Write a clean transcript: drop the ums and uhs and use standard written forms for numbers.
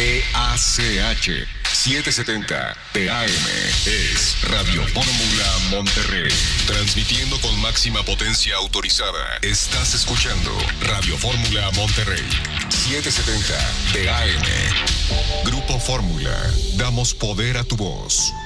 PACH 770 PM es Radio Fórmula Monterrey. Transmitiendo con máxima potencia autorizada. Estás escuchando Radio Fórmula Monterrey 770 AM. Grupo Fórmula. Damos poder a tu voz.